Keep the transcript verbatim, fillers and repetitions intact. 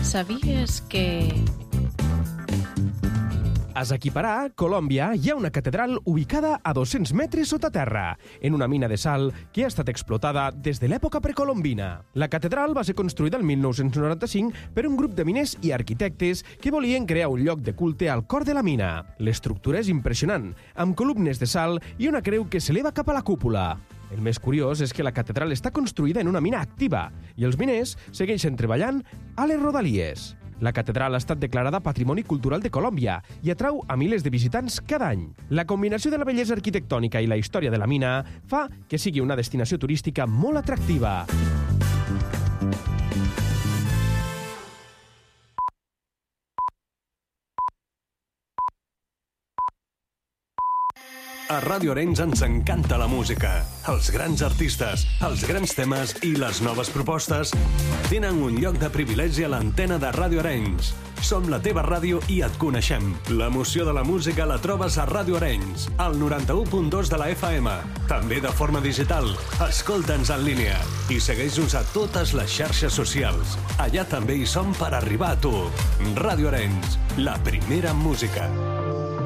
Sabies que... A Zaquiparà, Colòmbia, hi ha una catedral ubicada a dos-cents metres sota terra, en una mina de sal que ha estat explotada des de l'època precolombina. La catedral va ser construïda el mil nou-cents noranta-cinc per un grup de miners i arquitectes que volien crear un lloc de culte al cor de la mina. L'estructura és impressionant, amb columnes de sal i una creu que s'eleva cap a la cúpula. El més curiós és que la catedral està construïda en una mina activa i els miners segueixen treballant a les rodalies. La catedral ha estat declarada Patrimoni Cultural de Colòmbia i atrau a milers de visitants cada any. La combinació de la bellesa arquitectònica i la història de la mina fa que sigui una destinació turística molt atractiva. A Ràdio Arenys ens encanta la música. Els grans artistes, els grans temes i les noves propostes tenen un lloc de privilegi a l'antena de Ràdio Arenys. Som la teva ràdio i et coneixem. L'emoció de la música la trobes a Ràdio Arenys, al noranta-u punt dos de la F M. També de forma digital. Escolta'ns en línia i segueix-nos a totes les xarxes socials. Allà també hi som per arribar a tu. Ràdio Arenys, la primera en música.